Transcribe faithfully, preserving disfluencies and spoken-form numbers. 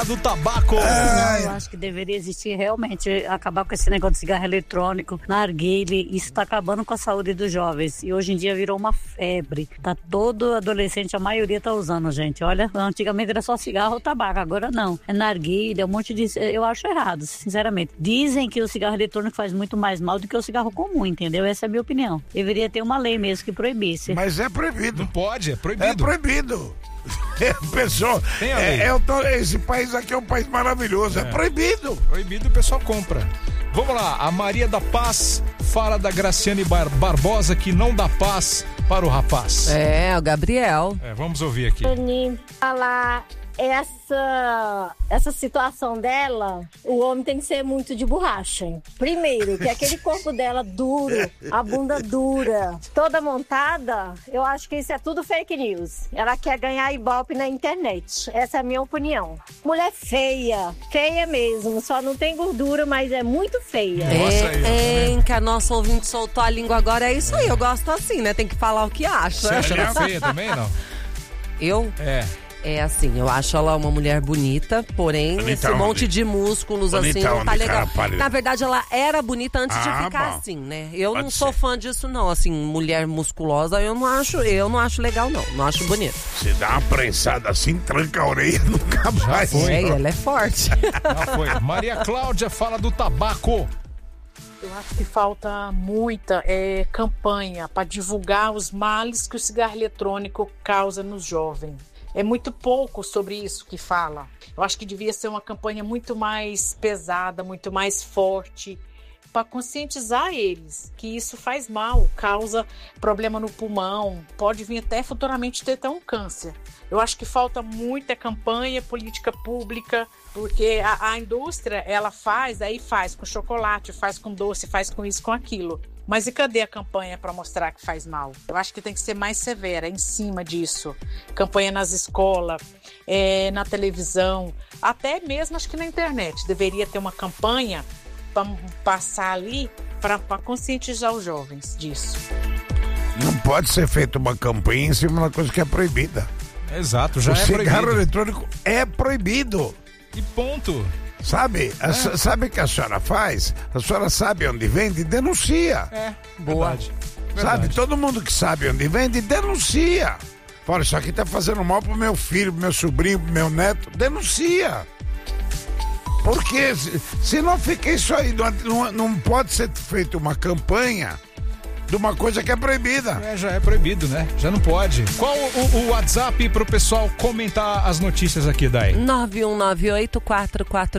do tabaco. Não, eu acho que deveria existir realmente, acabar com esse negócio de cigarro eletrônico, narguile. Isso está acabando com a saúde dos jovens. E hoje em dia virou uma febre. Tá todo adolescente, a maioria tá usando, gente. Olha, antigamente era só cigarro ou tabaco, agora não. É narguile, é um monte de... Eu acho errado, sinceramente. Dizem que o cigarro eletrônico faz muito mais mal do que o cigarro comum, entendeu? Essa é a minha opinião. Deveria ter uma lei mesmo que proibisse. Mas é proibido. Não pode, é proibido. É proibido. Pessoal, é, é, tô, esse país aqui é um país maravilhoso, é, é proibido. Proibido, o pessoal compra. Vamos lá, a Maria da Paz fala da Graciane Bar- Barbosa que não dá paz para o rapaz. É, o Gabriel. É, vamos ouvir aqui. Falar essa, essa situação dela, o homem tem que ser muito de borracha. Hein? Primeiro, que aquele corpo dela duro, a bunda dura, toda montada, eu acho que isso é tudo fake news. Ela quer ganhar ibope na internet. Essa é a minha opinião. Mulher feia, feia mesmo, só não tem gordura, mas é muito feia. É, hein, que a nossa ouvinte soltou a língua agora, é isso aí, eu gosto assim, né? Tem que falar o que acha. Você acha ela feia também, não? Eu? É. É assim, eu acho ela uma mulher bonita, porém Bonita esse onde? monte de músculos Bonita assim não tá onde, legal. cara, Na verdade, ela era bonita antes Ah, de ficar bom. assim, né? Eu Pode não ser. sou fã disso não, assim, mulher musculosa, eu não acho, eu não acho legal não, não acho bonito. Se dá uma prensada assim, tranca a orelha, nunca mais. foi. É, ela é forte. Já foi. Maria Cláudia fala do tabaco. Eu acho que falta muita é, campanha para divulgar os males que o cigarro eletrônico causa nos jovens. É muito pouco sobre isso que fala. Eu acho que devia ser uma campanha muito mais pesada, muito mais forte, para conscientizar eles que isso faz mal, causa problema no pulmão, pode vir até futuramente ter até um câncer. Eu acho que falta muita campanha, política pública, porque a, a indústria, ela faz, aí faz com chocolate, faz com doce, faz com isso, com aquilo. Mas e cadê a campanha para mostrar que faz mal? Eu acho que tem que ser mais severa em cima disso. Campanha nas escolas, é, na televisão, até mesmo acho que na internet. Deveria ter uma campanha para passar ali para conscientizar os jovens disso. Não pode ser feita uma campanha em cima de uma coisa que é proibida. Exato, já o é proibido. cigarro eletrônico é proibido. E ponto. Sabe? A, É. Sabe o que a senhora faz? A senhora sabe onde vende? Denuncia. É, Boa. verdade. Sabe? Verdade. Todo mundo que sabe onde vende, denuncia. Fala, isso aqui tá fazendo mal pro meu filho, pro meu sobrinho, pro meu neto. Denuncia. Porque se, se não fica isso aí, não, não, não pode ser feita uma campanha de uma coisa que é proibida. É, já é proibido, né? Já não pode. Qual o, o WhatsApp pro pessoal comentar as notícias aqui, Dai? nove um nove oito, quatro quatro